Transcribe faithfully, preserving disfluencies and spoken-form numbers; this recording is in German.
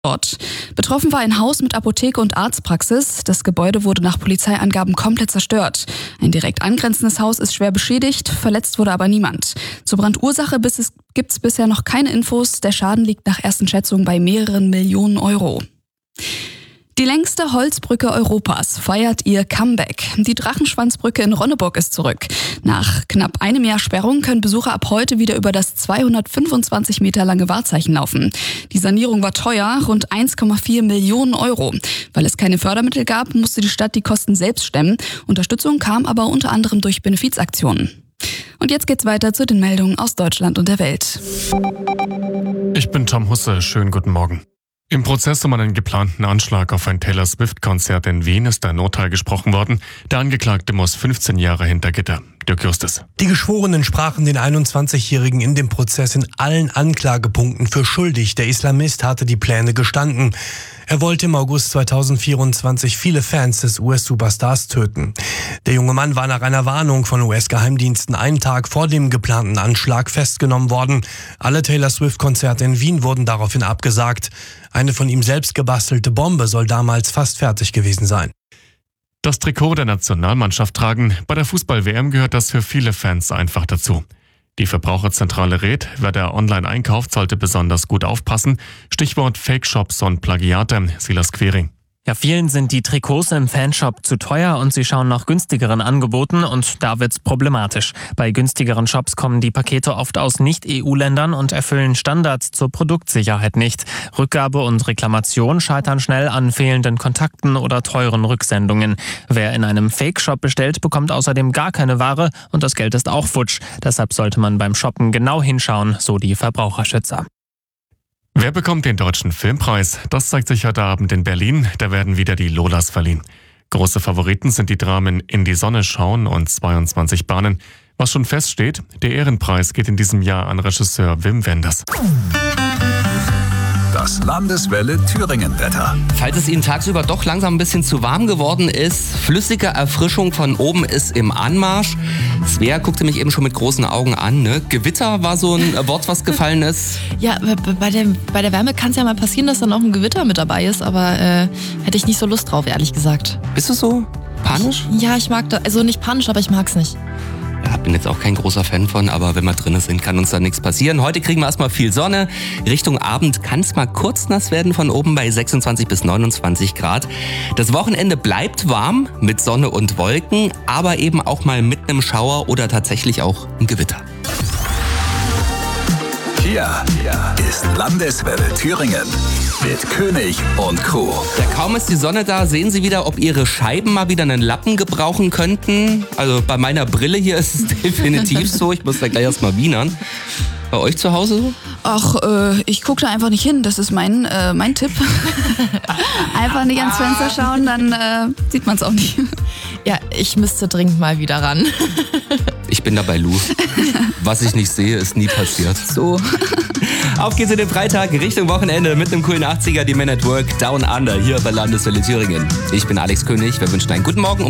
Ort. Betroffen war ein Haus mit Apotheke und Arztpraxis. Das Gebäude wurde nach Polizeiangaben komplett zerstört. Ein direkt angrenzendes Haus ist schwer beschädigt, verletzt wurde aber niemand. Zur Brandursache gibt es bisher noch keine Infos. Der Schaden liegt nach ersten Schätzungen bei mehreren Millionen Euro. Die längste Holzbrücke Europas feiert ihr Comeback. Die Drachenschwanzbrücke in Ronneburg ist zurück. Nach knapp einem Jahr Sperrung können Besucher ab heute wieder über das zweihundertfünfundzwanzig Meter lange Wahrzeichen laufen. Die Sanierung war teuer, rund eins Komma vier Millionen Euro. Weil es keine Fördermittel gab, musste die Stadt die Kosten selbst stemmen. Unterstützung kam aber unter anderem durch Benefizaktionen. Und jetzt geht's weiter zu den Meldungen aus Deutschland und der Welt. Ich bin Tom Husse, schönen guten Morgen. Im Prozess um einen geplanten Anschlag auf ein Taylor Swift-Konzert in Wien ist ein Urteil gesprochen worden. Der Angeklagte muss fünfzehn Jahre hinter Gitter. Dirk Justus. Die Geschworenen sprachen den einundzwanzigjährigen in dem Prozess in allen Anklagepunkten für schuldig. Der Islamist hatte die Pläne gestanden. Er wollte im August zweitausendvierundzwanzig viele Fans des U S-Superstars töten. Der junge Mann war nach einer Warnung von U S-Geheimdiensten einen Tag vor dem geplanten Anschlag festgenommen worden. Alle Taylor Swift-Konzerte in Wien wurden daraufhin abgesagt. Eine von ihm selbst gebastelte Bombe soll damals fast fertig gewesen sein. Das Trikot der Nationalmannschaft tragen. Bei der Fußball-W M gehört das für viele Fans einfach dazu. Die Verbraucherzentrale rät, wer da online einkauft, sollte besonders gut aufpassen. Stichwort Fake-Shops und Plagiate. Silas Quering. Ja, vielen sind die Trikots im Fanshop zu teuer und sie schauen nach günstigeren Angeboten und da wird's problematisch. Bei günstigeren Shops kommen die Pakete oft aus Nicht-E U-Ländern und erfüllen Standards zur Produktsicherheit nicht. Rückgabe und Reklamation scheitern schnell an fehlenden Kontakten oder teuren Rücksendungen. Wer in einem Fake-Shop bestellt, bekommt außerdem gar keine Ware und das Geld ist auch futsch. Deshalb sollte man beim Shoppen genau hinschauen, so die Verbraucherschützer. Wer bekommt den Deutschen Filmpreis? Das zeigt sich heute Abend in Berlin. Da werden wieder die Lolas verliehen. Große Favoriten sind die Dramen In die Sonne schauen und zweiundzwanzig Bahnen. Was schon feststeht, der Ehrenpreis geht in diesem Jahr an Regisseur Wim Wenders. Das Landeswelle Thüringen-Wetter. Falls es Ihnen tagsüber doch langsam ein bisschen zu warm geworden ist, flüssige Erfrischung von oben ist im Anmarsch. Svea guckte mich eben schon mit großen Augen an. Ne? Gewitter war so ein Wort, was gefallen ist. Ja, bei der, bei der Wärme kann es ja mal passieren, dass dann auch ein Gewitter mit dabei ist, aber äh, hätte ich nicht so Lust drauf, ehrlich gesagt. Bist du so panisch? Ja, ich mag das, also nicht panisch, aber ich mag's nicht. Ja, bin jetzt auch kein großer Fan von, aber wenn wir drin sind, kann uns da nichts passieren. Heute kriegen wir erstmal viel Sonne. Richtung Abend kann es mal kurz nass werden von oben bei sechsundzwanzig bis neunundzwanzig Grad. Das Wochenende bleibt warm mit Sonne und Wolken, aber eben auch mal mit einem Schauer oder tatsächlich auch ein Gewitter. Hier ist Landeswelle Thüringen mit König und Crew. Ja, kaum ist die Sonne da, sehen Sie wieder, ob Ihre Scheiben mal wieder einen Lappen gebrauchen könnten. Also bei meiner Brille hier ist es definitiv so. Ich muss da gleich erstmal wienern. Bei euch zu Hause so? Ach, äh, ich gucke da einfach nicht hin. Das ist mein, äh, mein Tipp. Einfach nicht ans Fenster schauen, dann äh, sieht man es auch nicht. Ja, ich müsste dringend mal wieder ran. Ich bin dabei Lou. Was ich nicht sehe, ist nie passiert. So. Auf geht's in den Freitag, Richtung Wochenende mit einem coolen achtziger, die Men at Work Down Under hier bei Landeswelle Thüringen. Ich bin Alex König, wir wünschen einen guten Morgen.